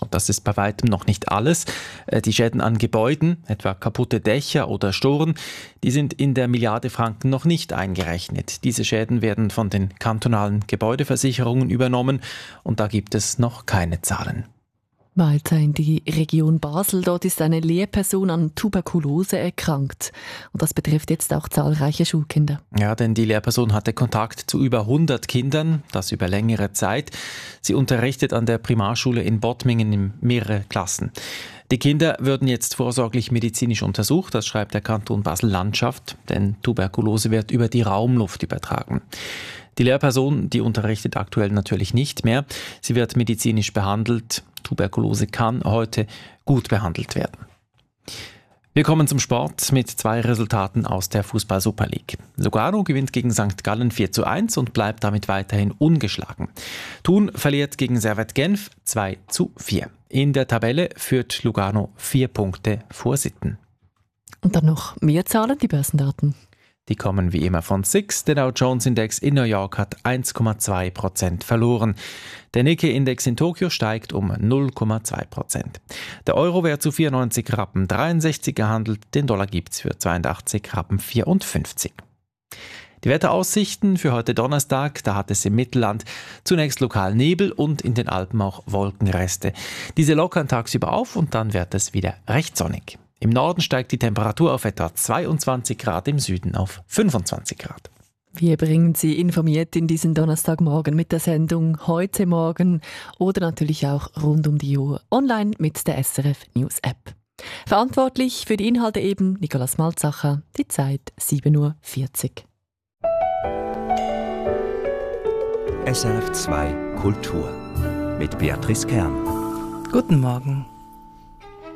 Das ist bei weitem noch nicht alles. Die Schäden an Gebäuden, etwa kaputte Dächer oder Storen, die sind in der Milliarde Franken noch nicht eingerechnet. Diese Schäden werden von den kantonalen Gebäudeversicherungen übernommen und da gibt es noch keine Zahlen. Weiter in die Region Basel. Dort ist eine Lehrperson an Tuberkulose erkrankt. Und das betrifft jetzt auch zahlreiche Schulkinder. Ja, denn die Lehrperson hatte Kontakt zu über 100 Kindern, das über längere Zeit. Sie unterrichtet an der Primarschule in Bottmingen in mehrere Klassen. Die Kinder würden jetzt vorsorglich medizinisch untersucht, das schreibt der Kanton Basel-Landschaft, denn Tuberkulose wird über die Raumluft übertragen. Die Lehrperson, die unterrichtet aktuell natürlich nicht mehr. Sie wird medizinisch behandelt. Tuberkulose kann heute gut behandelt werden. Wir kommen zum Sport mit 2 Resultaten aus der Fußball-Super League. Lugano gewinnt gegen St. Gallen 4:1 und bleibt damit weiterhin ungeschlagen. Thun verliert gegen Servette Genf 2:4. In der Tabelle führt Lugano 4 Punkte vor Sitten. Und dann noch mehr Zahlen, die Börsendaten. Die kommen wie immer von SIX. Der Dow Jones Index in New York hat 1,2% verloren. Der Nikkei-Index in Tokio steigt um 0,2%. Der Euro wird zu 94,63 gehandelt, den Dollar gibt's für 82,54. Die Wetteraussichten für heute Donnerstag, da hat es im Mittelland zunächst lokal Nebel und in den Alpen auch Wolkenreste. Diese lockern tagsüber auf und dann wird es wieder recht sonnig. Im Norden steigt die Temperatur auf etwa 22 Grad, im Süden auf 25 Grad. Wir bringen Sie informiert in diesen Donnerstagmorgen mit der Sendung «Heute Morgen» oder natürlich auch rund um die Uhr online mit der SRF News App. Verantwortlich für die Inhalte eben Nicolas Malzacher, die Zeit 7:40 Uhr. SRF 2 Kultur mit Beatrice Kern. Guten Morgen.